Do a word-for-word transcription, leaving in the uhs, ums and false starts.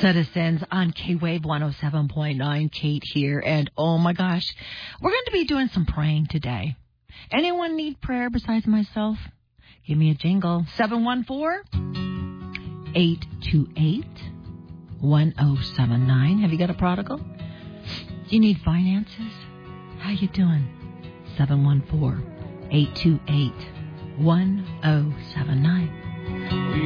Citizens on K-Wave one oh seven point nine. Kate here. And oh my gosh, we're going to be doing some praying today. Anyone need prayer besides myself? Give me a jingle. seven one four, eight two eight, one oh seven nine. Have you got a prodigal? Do you need finances? How you doing? seven one four, eight two eight, one oh seven nine.